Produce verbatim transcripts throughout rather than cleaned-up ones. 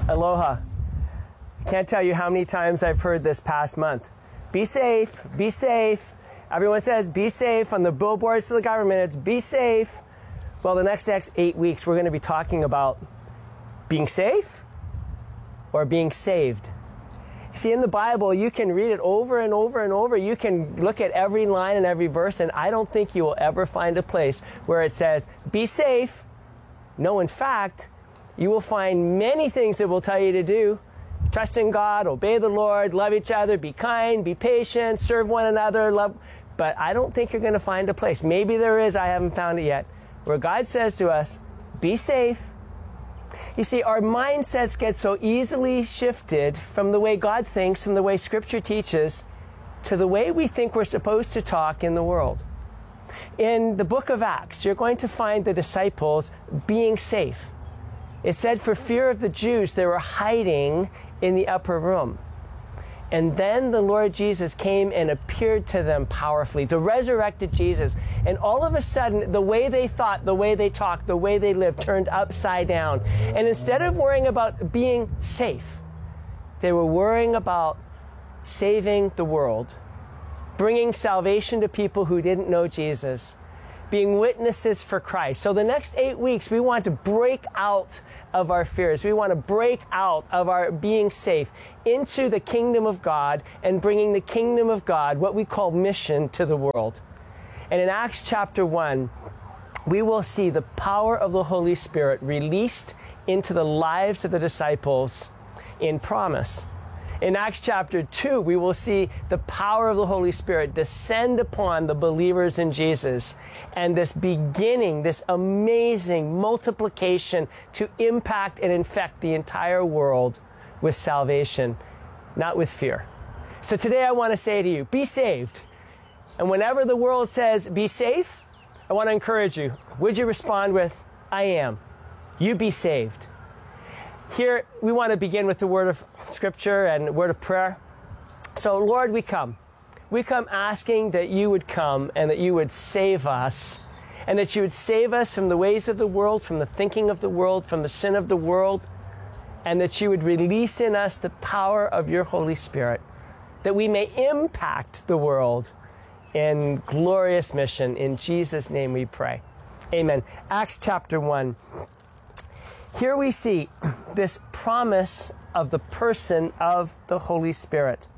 Aloha. I can't tell you how many times I've heard this past month. Be safe, be safe. Everyone says be safe on the billboards to the government. It's be safe. Well, the next, next eight weeks, we're going to be talking about being safe or being saved. See, in the Bible, you can read it over and over and over. You can look at every line and every verse, and I don't think you will ever find a place where it says, be safe. No, in fact, you will find many things that will tell you to do. Trust in God, obey the Lord, love each other, be kind, be patient, serve one another, love. But I don't think you're going to find a place. Maybe there is, I haven't found it yet, where God says to us, be safe. You see, our mindsets get so easily shifted from the way God thinks, from the way Scripture teaches, to the way we think we're supposed to talk in the world. In the book of Acts, you're going to find the disciples being safe. It said for fear of the Jews, they were hiding in the upper room. And then the Lord Jesus came and appeared to them powerfully, the resurrected Jesus. And all of a sudden, the way they thought, the way they talked, the way they lived turned upside down. And instead of worrying about being safe, they were worrying about saving the world, bringing salvation to people who didn't know Jesus, being witnesses for Christ. So the next eight weeks, we want to break out of our fears. We want to break out of our being safe into the kingdom of God and bringing the kingdom of God, what we call mission, to the world. And in Acts chapter one, we will see the power of the Holy Spirit released into the lives of the disciples in promise. In Acts chapter two, we will see the power of the Holy Spirit descend upon the believers in Jesus, and this beginning, this amazing multiplication to impact and infect the entire world with salvation, not with fear. So today I want to say to you, be saved. And whenever the world says, be safe, I want to encourage you. Would you respond with, I am. You be saved. Here, we want to begin with the word of Scripture and word of prayer. So, Lord, we come. We come asking that you would come and that you would save us, and that you would save us from the ways of the world, from the thinking of the world, from the sin of the world, and that you would release in us the power of your Holy Spirit, that we may impact the world in glorious mission. In Jesus' name we pray. Amen. Acts chapter one. Here we see this promise of the person of the Holy Spirit.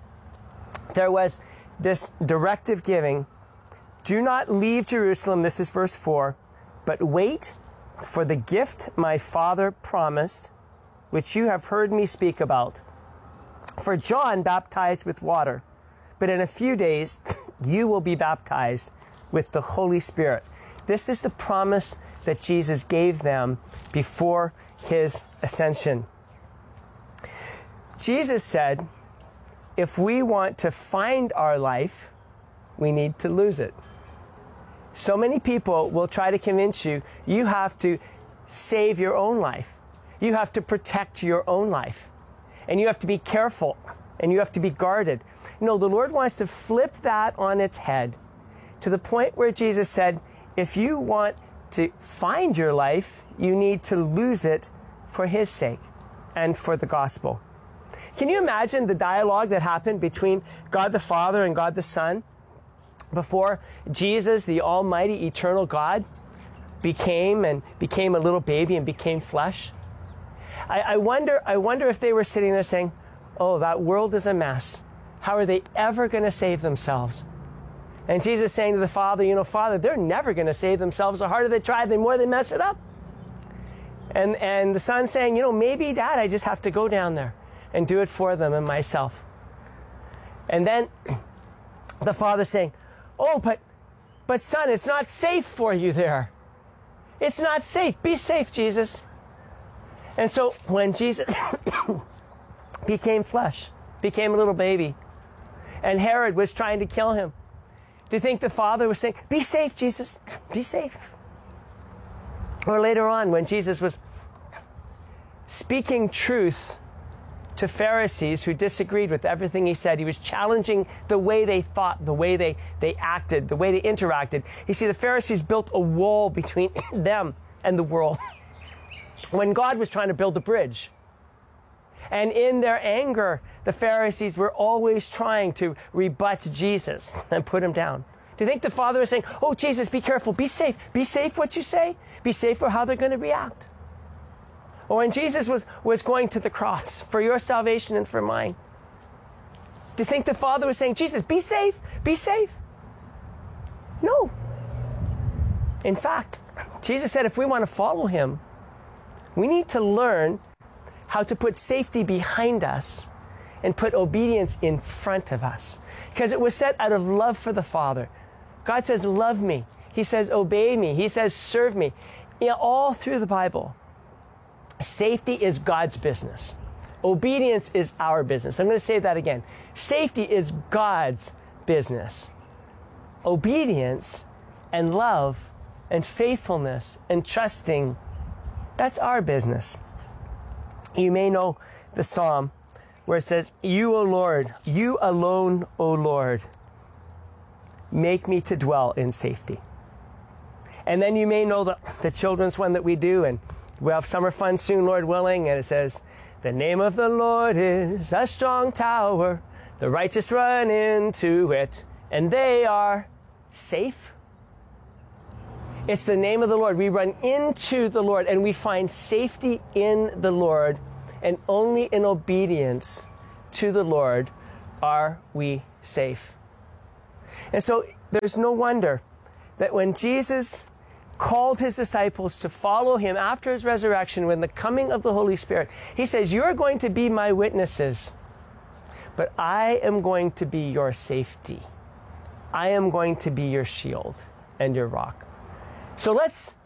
There was this directive giving, do not leave Jerusalem, this is verse four, but wait for the gift my Father promised, which you have heard me speak about. For John baptized with water, but in a few days you will be baptized with the Holy Spirit. This is the promise that Jesus gave them before his ascension. Jesus said, if we want to find our life, we need to lose it. So many people will try to convince you, you have to save your own life. You have to protect your own life. And you have to be careful. And you have to be guarded. No, the Lord wants to flip that on its head to the point where Jesus said, if you want to find your life, you need to lose it for his sake and for the gospel. Can you imagine the dialogue that happened between God the Father and God the Son before Jesus, the almighty eternal God, became and became a little baby and became flesh? I, I wonder, I wonder if they were sitting there saying, oh, that world is a mess. How are they ever going to save themselves? And Jesus saying to the Father, you know, Father, they're never going to save themselves. The harder they try, the more they mess it up. And and the Son saying, you know, maybe, Dad, I just have to go down there and do it for them and myself. And then the Father saying, oh, but, but Son, it's not safe for you there. It's not safe. Be safe, Jesus. And so when Jesus became flesh, became a little baby, and Herod was trying to kill him, do you think the Father was saying, be safe, Jesus, be safe? Or later on, when Jesus was speaking truth to Pharisees who disagreed with everything he said, he was challenging the way they thought, the way they, they acted, the way they interacted. You see, the Pharisees built a wall between them and the world when God was trying to build a bridge. And in their anger, the Pharisees were always trying to rebut Jesus and put him down. Do you think the Father was saying, oh, Jesus, be careful, be safe, be safe what you say, be safe for how they're going to react? Or when Jesus was, was going to the cross for your salvation and for mine, do you think the Father was saying, Jesus, be safe, be safe? No. In fact, Jesus said if we want to follow him, we need to learn how to put safety behind us and put obedience in front of us. Because it was said out of love for the Father. God says, love me. He says, obey me. He says, serve me. You know, all through the Bible, safety is God's business. Obedience is our business. I'm going to say that again. Safety is God's business. Obedience and love and faithfulness and trusting, that's our business. You may know the psalm where it says, you, O Lord, you alone, O Lord, make me to dwell in safety. And then you may know the, the children's one that we do, and we'll have summer fun soon, Lord willing, and it says, the name of the Lord is a strong tower, the righteous run into it, and they are safe. It's the name of the Lord. We run into the Lord and we find safety in the Lord, and only in obedience to the Lord are we safe. And so there's no wonder that when Jesus called his disciples to follow him after his resurrection, when the coming of the Holy Spirit, he says, you're going to be my witnesses, but I am going to be your safety. I am going to be your shield and your rock. So let's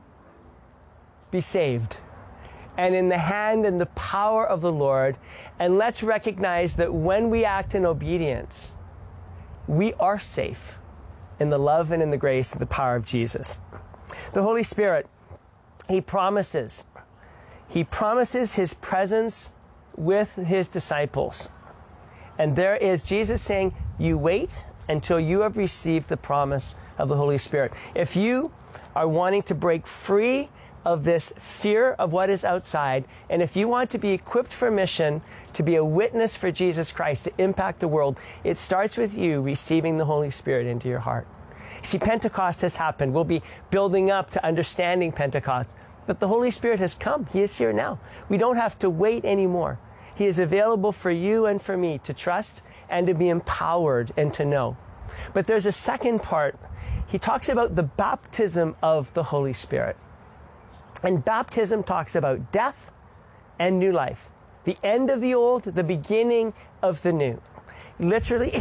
be saved and in the hand and the power of the Lord. And let's recognize that when we act in obedience, we are safe in the love and in the grace and the power of Jesus. The Holy Spirit, he promises, he promises his presence with his disciples. And there is Jesus saying, you wait until you have received the promise of the Holy Spirit. If you are wanting to break free of this fear of what is outside, and if you want to be equipped for mission, to be a witness for Jesus Christ, to impact the world, it starts with you receiving the Holy Spirit into your heart. See, Pentecost has happened. We'll be building up to understanding Pentecost, but the Holy Spirit has come. He is here now. We don't have to wait anymore. He is available for you and for me to trust and to be empowered and to know. But there's a second part. He talks about the baptism of the Holy Spirit. And baptism talks about death and new life. The end of the old, the beginning of the new. Literally,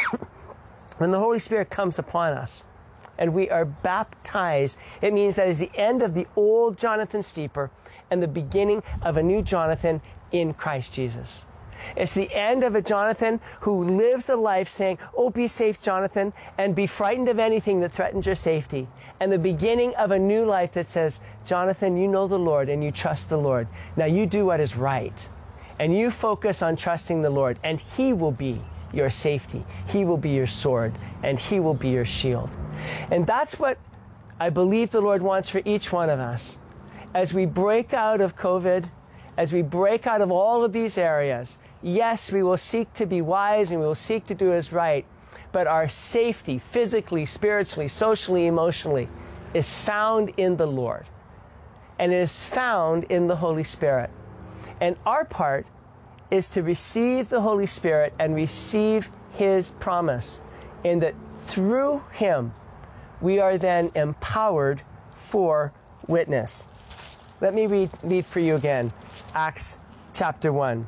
when the Holy Spirit comes upon us and we are baptized, it means that is the end of the old Jonathan Steeper and the beginning of a new Jonathan in Christ Jesus. It's the end of a Jonathan who lives a life saying, oh, be safe, Jonathan, and be frightened of anything that threatens your safety. And the beginning of a new life that says, Jonathan, you know the Lord and you trust the Lord. Now you do what is right. And you focus on trusting the Lord, and he will be your safety. He will be your sword, and he will be your shield. And that's what I believe the Lord wants for each one of us. As we break out of COVID, as we break out of all of these areas, yes, we will seek to be wise and we will seek to do what is right, but our safety, physically, spiritually, socially, emotionally, is found in the Lord. And it is found in the Holy Spirit. And our part is to receive the Holy Spirit and receive his promise, in that through him, we are then empowered for witness. Let me read, read for you again, Acts chapter one.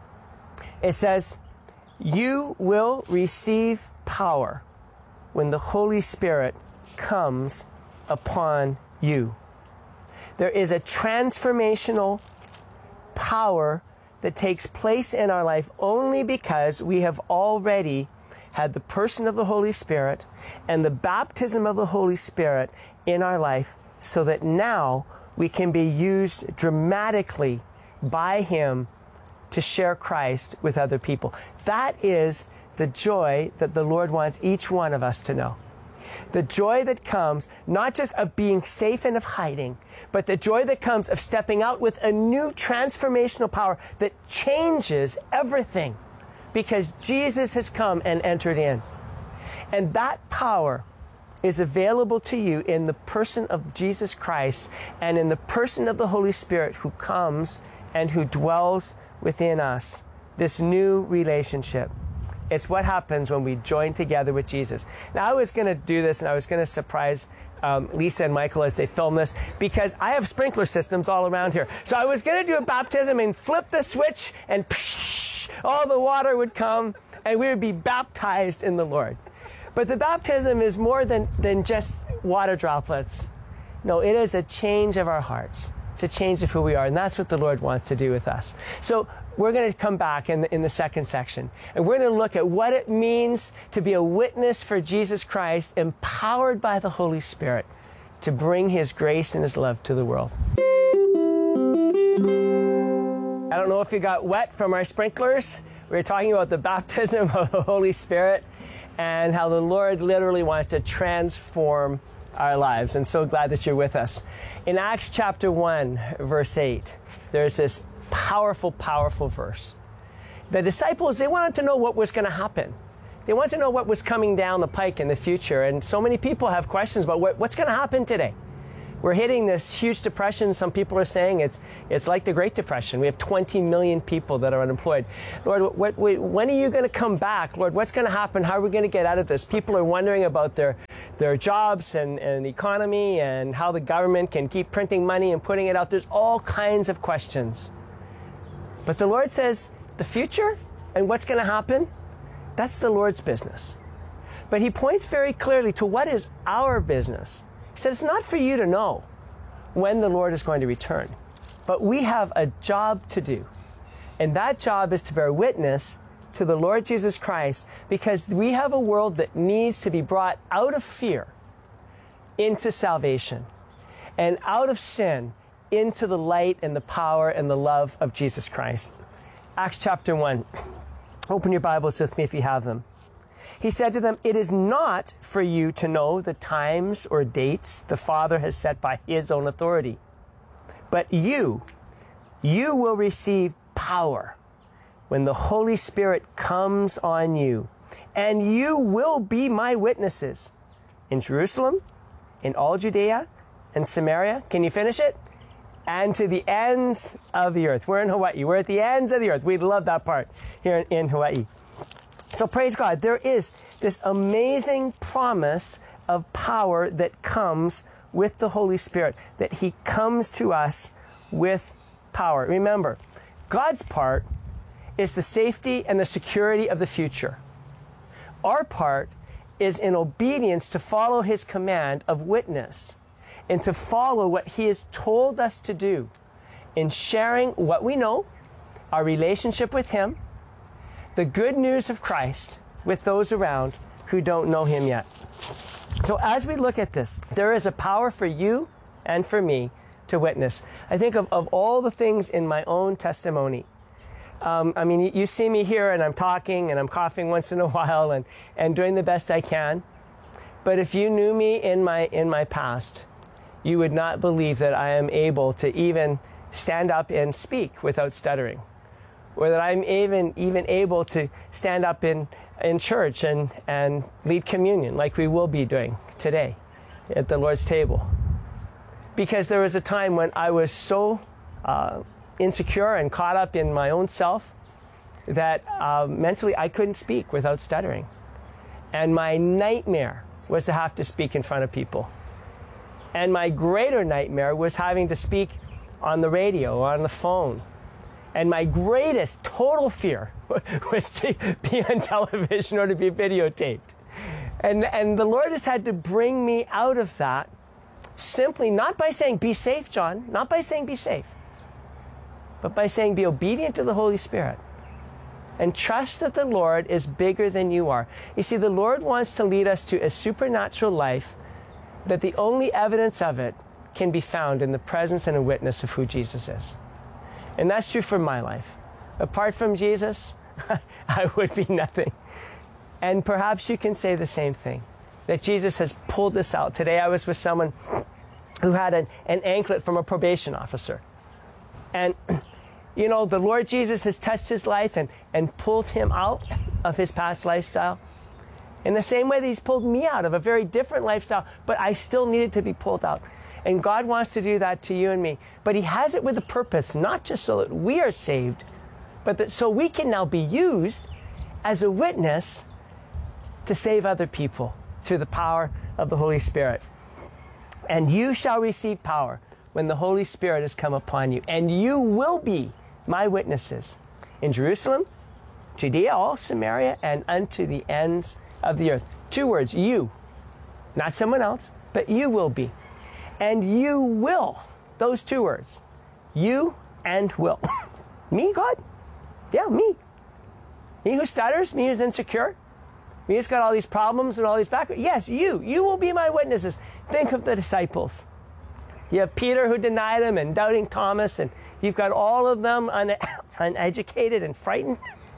It says, you will receive power when the Holy Spirit comes upon you. There is a transformational power that takes place in our life only because we have already had the person of the Holy Spirit and the baptism of the Holy Spirit in our life, so that now we can be used dramatically by him to share Christ with other people. That is the joy that the Lord wants each one of us to know. The joy that comes not just of being safe and of hiding, but the joy that comes of stepping out with a new transformational power that changes everything because Jesus has come and entered in. And that power is available to you in the person of Jesus Christ and in the person of the Holy Spirit who comes and who dwells within us. This new relationship. It's what happens when we join together with Jesus. Now, I was going to do this, and I was going to surprise um, Lisa and Michael as they film this, because I have sprinkler systems all around here. So I was going to do a baptism and flip the switch, and psh, all the water would come, and we would be baptized in the Lord. But the baptism is more than, than just water droplets. No, it is a change of our hearts. It's a change of who we are, and that's what the Lord wants to do with us. So we're going to come back in the, in the second section, and we're going to look at what it means to be a witness for Jesus Christ, empowered by the Holy Spirit to bring His grace and His love to the world. I don't know if you got wet from our sprinklers. We were talking about the baptism of the Holy Spirit and how the Lord literally wants to transform our lives. And so glad that you're with us. In Acts chapter one, verse eight, there's this powerful, powerful verse. The disciples, they wanted to know what was going to happen. They wanted to know what was coming down the pike in the future. And so many people have questions about what, what's going to happen today. We're hitting this huge depression. Some people are saying it's it's like the Great Depression. We have twenty million people that are unemployed. Lord, what, what, when are you going to come back? Lord, what's going to happen? How are we going to get out of this? People are wondering about their, their jobs and, and economy and how the government can keep printing money and putting it out. There's all kinds of questions. But the Lord says, the future and what's going to happen, that's the Lord's business. But He points very clearly to what is our business. He said, it's not for you to know when the Lord is going to return, but we have a job to do. And that job is to bear witness to the Lord Jesus Christ, because we have a world that needs to be brought out of fear into salvation, and out of sin into the light and the power and the love of Jesus Christ. Acts chapter one. Open your Bibles with me if you have them. He said to them, it is not for you to know the times or dates the Father has set by His own authority, but you, you will receive power when the Holy Spirit comes on you, and you will be my witnesses in Jerusalem, in all Judea and Samaria. Can you finish it? And to the ends of the earth. We're in Hawaii. We're at the ends of the earth. We love that part here in Hawaii. So praise God. There is this amazing promise of power that comes with the Holy Spirit, that He comes to us with power. Remember, God's part is the safety and the security of the future. Our part is in obedience to follow His command of witness, and to follow what He has told us to do in sharing what we know, our relationship with Him, the good news of Christ with those around who don't know Him yet. So as we look at this, there is a power for you and for me to witness. I think of, of all the things in my own testimony. Um, I mean, you see me here and I'm talking and I'm coughing once in a while and, and doing the best I can. But if you knew me in my in my past, you would not believe that I am able to even stand up and speak without stuttering, or that I'm even even able to stand up in, in church and, and lead communion like we will be doing today at the Lord's table. Because there was a time when I was so uh, insecure and caught up in my own self that uh, mentally I couldn't speak without stuttering. And my nightmare was to have to speak in front of people. And my greater nightmare was having to speak on the radio or on the phone. And my greatest total fear was to be on television or to be videotaped. And, and the Lord has had to bring me out of that simply not by saying, be safe, John, not by saying be safe, but by saying be obedient to the Holy Spirit and trust that the Lord is bigger than you are. You see, the Lord wants to lead us to a supernatural life that the only evidence of it can be found in the presence and a witness of who Jesus is. And that's true for my life. Apart from Jesus, I would be nothing. And perhaps you can say the same thing. that Jesus has pulled this out. Today I was with someone who had an, an anklet from a probation officer. And, you know, the Lord Jesus has touched his life and, and pulled him out of his past lifestyle. In the same way that he's pulled me out of a very different lifestyle, but I still needed to be pulled out. And God wants to do that to you and me. But he has it with a purpose, not just so that we are saved, but that so we can now be used as a witness to save other people through the power of the Holy Spirit. And you shall receive power when the Holy Spirit has come upon you. And you will be my witnesses in Jerusalem, Judea, all Samaria, and unto the ends of the earth. Two words, you. Not someone else, but you will be. And you will. Those two words. You and will. Me, God? Yeah, me. Me who stutters, me who's insecure, me who's got all these problems and all these backgrounds. Yes, you. You will be my witnesses. Think of the disciples. You have Peter who denied him and doubting Thomas, and you've got all of them un- uneducated and frightened.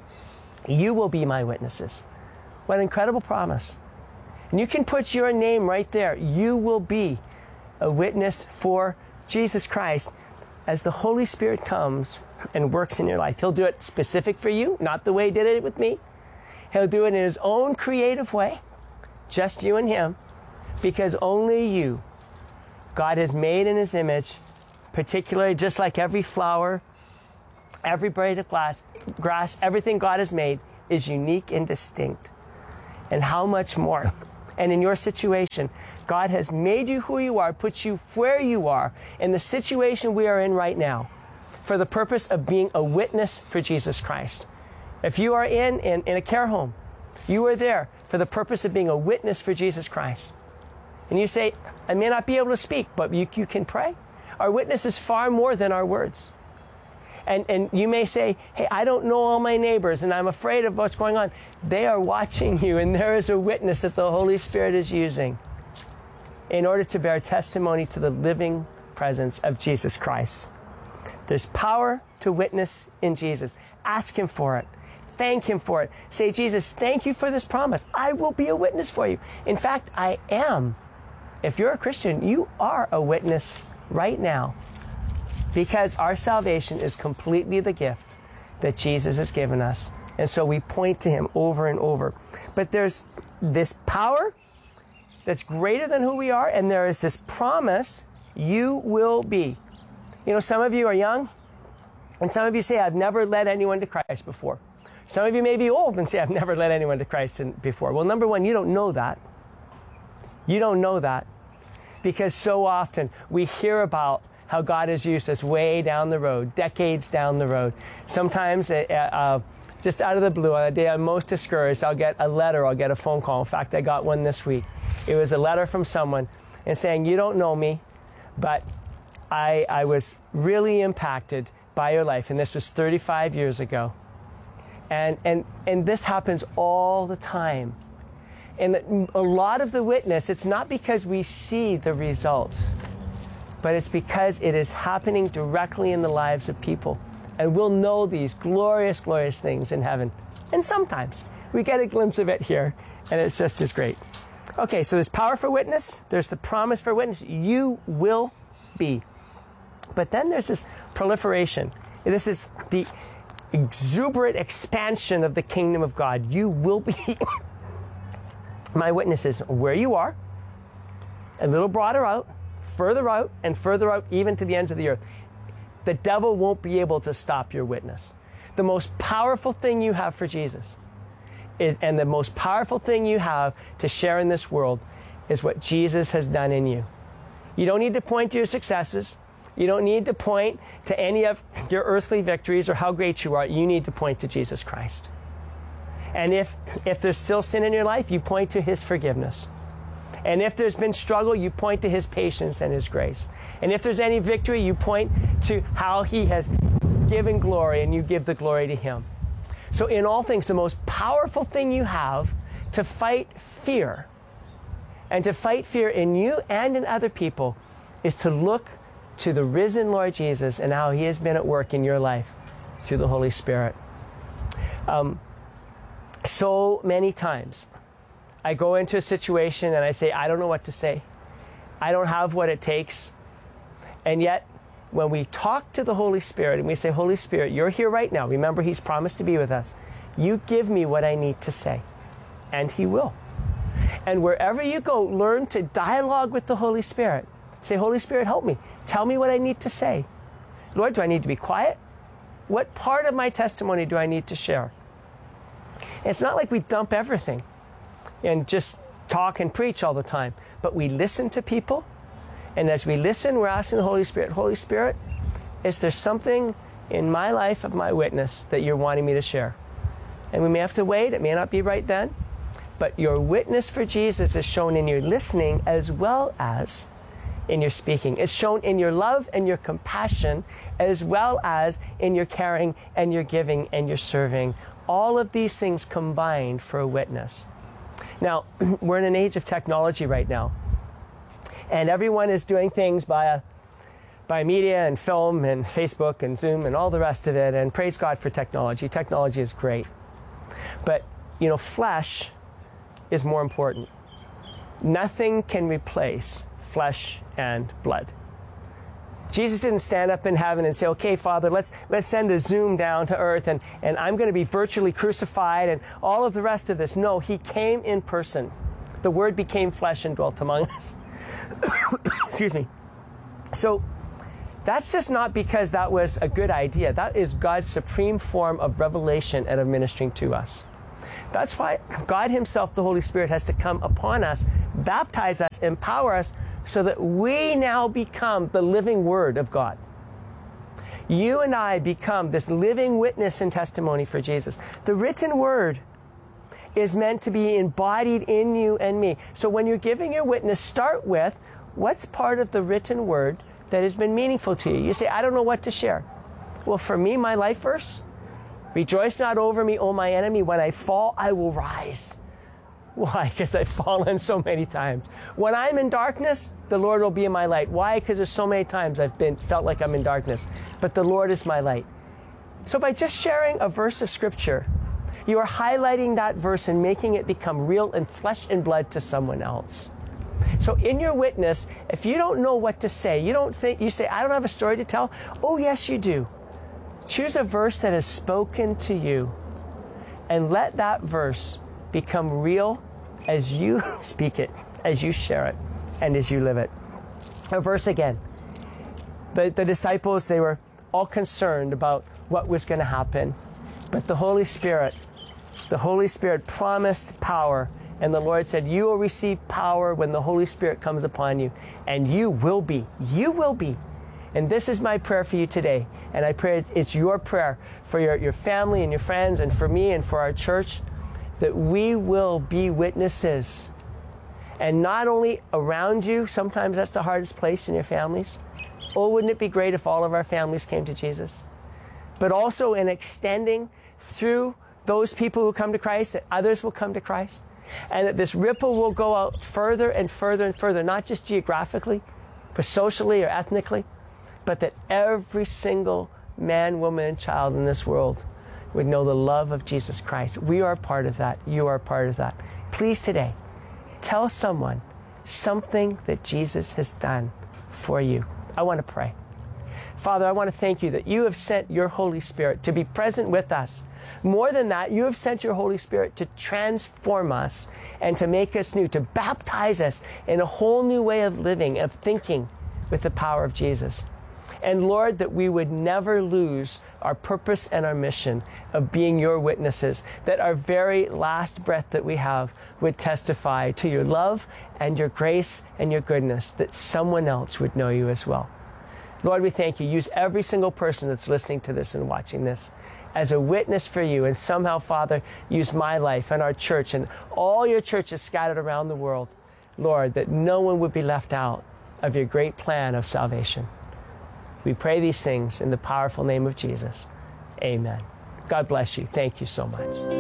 You will be my witnesses. What an incredible promise. And you can put your name right there. You will be a witness for Jesus Christ as the Holy Spirit comes and works in your life. He'll do it specific for you, not the way he did it with me. He'll do it in his own creative way, just you and him, because only you, God has made in his image, particularly just like every flower, every blade of glass, grass, everything God has made is unique and distinct. And how much more? And in your situation, God has made you who you are, put you where you are, in the situation we are in right now, for the purpose of being a witness for Jesus Christ. If you are in, in, in a care home, you are there for the purpose of being a witness for Jesus Christ. And you say, I may not be able to speak, but you, you can pray. Our witness is far more than our words. And, and you may say, hey, I don't know all my neighbors and I'm afraid of what's going on. They are watching you, and there is a witness that the Holy Spirit is using in order to bear testimony to the living presence of Jesus Christ. There's power to witness in Jesus. Ask him for it. Thank him for it. Say, Jesus, thank you for this promise. I will be a witness for you. In fact, I am. If you're a Christian, you are a witness right now, because our salvation is completely the gift that Jesus has given us. And so we point to him over and over. But there's this power that's greater than who we are, and there is this promise, you will be. You know, some of you are young, and some of you say, I've never led anyone to Christ before. Some of you may be old and say, I've never led anyone to Christ before. Well, number one, you don't know that. You don't know that. Because so often we hear about how God has used us way down the road, decades down the road. Sometimes, uh, uh, just out of the blue, on a day I'm most discouraged, I'll get a letter, I'll get a phone call. In fact, I got one this week. It was a letter from someone and saying, you don't know me, but I, I was really impacted by your life. And this was thirty-five years ago. And, and, and this happens all the time. And a lot of the witness, it's not because we see the results, but it's because it is happening directly in the lives of people. And we'll know these glorious, glorious things in heaven. And sometimes we get a glimpse of it here, and it's just as great. Okay, so there's power for witness. There's the promise for witness. You will be. But then there's this proliferation. This is the exuberant expansion of the kingdom of God. You will be my witnesses where you are, a little broader out, further out, and further out, even to the ends of the earth. The devil won't be able to stop your witness. The most powerful thing you have for Jesus is, and the most powerful thing you have to share in this world is what Jesus has done in you. You don't need to point to your successes. You don't need to point to any of your earthly victories or how great you are. You need to point to Jesus Christ. And if, if there's still sin in your life, you point to his forgiveness. And if there's been struggle, you point to his patience and his grace. And if there's any victory, you point to how he has given glory, and you give the glory to him. So in all things, the most powerful thing you have to fight fear, and to fight fear in you and in other people, is to look to the risen Lord Jesus and how he has been at work in your life through the Holy Spirit. Um, so many times, I go into a situation and I say, I don't know what to say. I don't have what it takes. And yet, when we talk to the Holy Spirit and we say, Holy Spirit, you're here right now. Remember, he's promised to be with us. You give me what I need to say. And he will. And wherever you go, learn to dialogue with the Holy Spirit. Say, Holy Spirit, help me. Tell me what I need to say. Lord, do I need to be quiet? What part of my testimony do I need to share? It's not like we dump everything and just talk and preach all the time, but we listen to people. And as we listen, we're asking the Holy Spirit, Holy Spirit, is there something in my life of my witness that you're wanting me to share? And we may have to wait. It may not be right then. But your witness for Jesus is shown in your listening as well as in your speaking. It's shown in your love and your compassion as well as in your caring and your giving and your serving. All of these things combined for a witness. Now, we're in an age of technology right now. And everyone is doing things by, a, by media and film and Facebook and Zoom and all the rest of it. And praise God for technology. Technology is great. But, you know, flesh is more important. Nothing can replace flesh and blood. Jesus didn't stand up in heaven and say, okay, Father, let's let's send a Zoom down to earth and, and I'm going to be virtually crucified and all of the rest of this. No, he came in person. The Word became flesh and dwelt among us. Excuse me. So that's just not because that was a good idea. That is God's supreme form of revelation and of ministering to us. That's why God himself, the Holy Spirit, has to come upon us, baptize us, empower us, so that we now become the living Word of God. You and I become this living witness and testimony for Jesus. The written Word is meant to be embodied in you and me. So when you're giving your witness, start with what's part of the written Word that has been meaningful to you. You say, I don't know what to share. Well, for me, my life verse, rejoice not over me, O my enemy. When I fall, I will rise. Why? Because I've fallen so many times. When I'm in darkness, the Lord will be in my light. Why? Because there's so many times I've been felt like I'm in darkness. But the Lord is my light. So by just sharing a verse of Scripture, you are highlighting that verse and making it become real and flesh and blood to someone else. So in your witness, if you don't know what to say, you don't think, you say, I don't have a story to tell. Oh, yes, you do. Choose a verse that is spoken to you and let that verse become real as you speak it, as you share it, and as you live it. A verse again. The, the disciples, they were all concerned about what was going to happen. But the Holy Spirit, the Holy Spirit promised power. And the Lord said, you will receive power when the Holy Spirit comes upon you. And you will be, you will be. And this is my prayer for you today. And I pray it's, it's your prayer for your, your family and your friends and for me and for our church, that we will be witnesses. And not only around you, sometimes that's the hardest place in your families. Oh, wouldn't it be great if all of our families came to Jesus? But also in extending through those people who come to Christ, that others will come to Christ. And that this ripple will go out further and further and further, not just geographically, but socially or ethnically, but that every single man, woman, and child in this world would know the love of Jesus Christ. We are part of that. You are part of that. Please today, tell someone something that Jesus has done for you. I want to pray. Father, I want to thank you that you have sent your Holy Spirit to be present with us. More than that, you have sent your Holy Spirit to transform us and to make us new, to baptize us in a whole new way of living, of thinking with the power of Jesus. And Lord, that we would never lose our purpose and our mission of being your witnesses, that our very last breath that we have would testify to your love and your grace and your goodness, that someone else would know you as well. Lord, we thank you. Use every single person that's listening to this and watching this as a witness for you. And somehow, Father, use my life and our church and all your churches scattered around the world, Lord, that no one would be left out of your great plan of salvation. We pray these things in the powerful name of Jesus. Amen. God bless you. Thank you so much.